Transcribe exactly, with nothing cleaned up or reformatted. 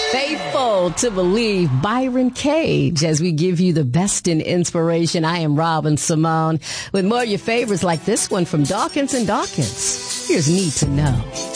Faithful to Believe, Byron Cage, as we give you the best in inspiration. I am Robin Simone with more of your favorites like this one from Dawkins and Dawkins. Here's Need to Know.